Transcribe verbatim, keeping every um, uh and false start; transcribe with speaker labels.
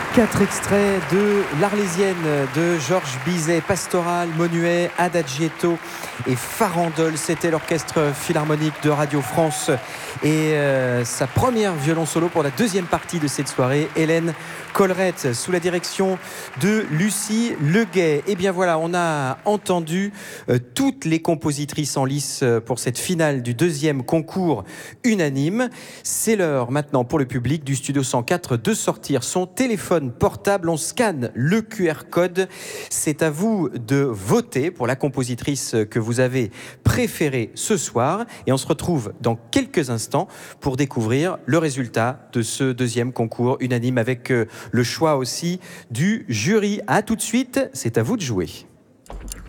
Speaker 1: Quatre extraits de l'Arlésienne de Georges Bizet, Pastoral, Monuet, Adagietto et Farandole. C'était l'orchestre philharmonique de Radio France et euh, sa première violon solo pour la deuxième partie de cette soirée, Hélène Collerette, sous la direction de Lucie Leguet. Et bien voilà, on a entendu euh, toutes les compositrices en lice pour cette finale du deuxième concours unanime. C'est l'heure maintenant pour le public du Studio cent quatre de sortir son téléphone portable. On scanne le Q R code. C'est à vous de voter pour la compositrice que vous avez préférée ce soir. Et on se retrouve dans quelques instants pour découvrir le résultat de ce deuxième concours unanime avec le choix aussi du jury. À tout de suite, c'est à vous de jouer.